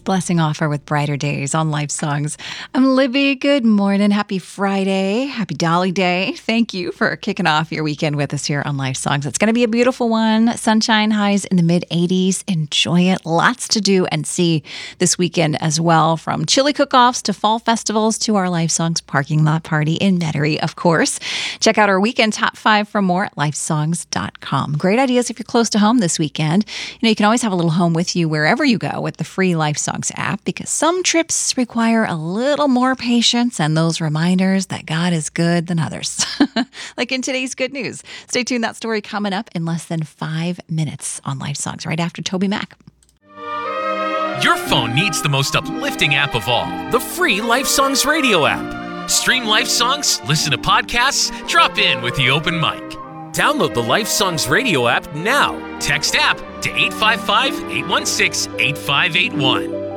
Blessing Offer with Brighter Days on Life Songs. I'm Libby. Good morning. Happy Friday. Happy Dolly Day. Thank you for kicking off your weekend with us here on Life Songs. It's going to be a beautiful one. Sunshine, highs in the mid-80s. Enjoy it. Lots to do and see this weekend as well, from chili cook-offs to fall festivals to our Life Songs parking lot party in Metairie, of course. Check out our weekend top 5 for more at lifesongs.com. Great ideas if you're close to home this weekend. You can always have a little home with you wherever you go with the free Life Songs app, because some trips require a little more patience and those reminders that God is good than others. Like in today's good news. Stay tuned. That story coming up in less than 5 minutes on Life Songs, right after Toby Mac. Your phone needs the most uplifting app of all, the free Life Songs radio app. Stream Life Songs, listen to podcasts, drop in with the open mic. Download the Life Songs radio app now. Text app to 855-816-8581.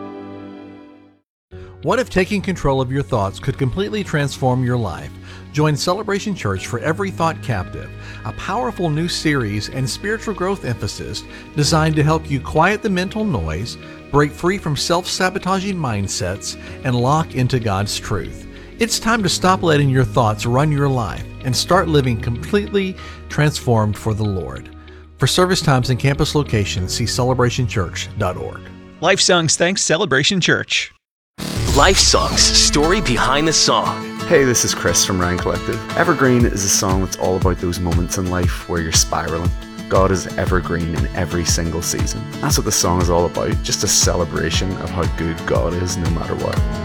What if taking control of your thoughts could completely transform your life? Join Celebration Church for Every Thought Captive, a powerful new series and spiritual growth emphasis designed to help you quiet the mental noise, break free from self-sabotaging mindsets, and lock into God's truth. It's time to stop letting your thoughts run your life and start living completely transformed for the Lord. For service times and campus locations, see celebrationchurch.org. Life Songs thanks Celebration Church. Life Songs, story behind the song. Hey, this is Chris from Ryan Collective. Evergreen is a song that's all about those moments in life where you're spiraling. God is evergreen in every single season. That's what the song is all about, just a celebration of how good God is no matter what.